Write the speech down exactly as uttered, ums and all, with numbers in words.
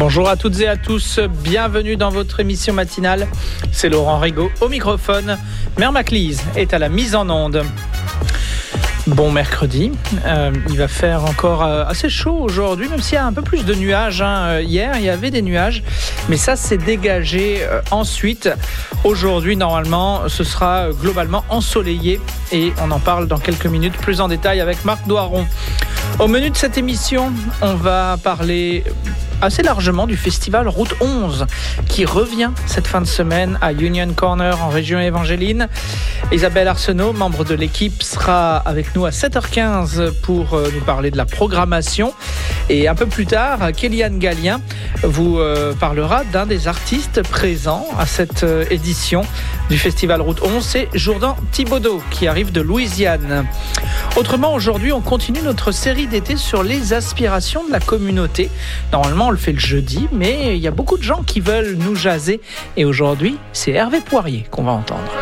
Bonjour à toutes et à tous, bienvenue dans votre émission matinale. C'est Laurent Rigaud au microphone. Mère Maclise est à la mise en onde. Bon mercredi, euh, il va faire encore euh, assez chaud aujourd'hui, même s'il y a un peu plus de nuages. Hein. Hier, il y avait des nuages, mais ça s'est dégagé euh, ensuite. Aujourd'hui, normalement, ce sera euh, globalement ensoleillé et on en parle dans quelques minutes plus en détail avec Marc Doiron. Au menu de cette émission, on va parler assez largement du festival Route onze qui revient cette fin de semaine à Union Corner en région Évangéline. Isabelle Arsenault, membre de l'équipe, sera avec nous à sept heures quinze pour nous parler de la programmation. Et un peu plus tard, Kéliane Gallien vous parlera d'un des artistes présents à cette édition du festival Route onze. C'est Jourdan Thibaudeau qui arrive de Louisiane. Autrement, aujourd'hui, on continue notre série d'été sur les aspirations de la communauté. Normalement, on le fait le jeudi, mais il y a beaucoup de gens qui veulent nous jaser. Et aujourd'hui, c'est Hervé Poirier qu'on va entendre.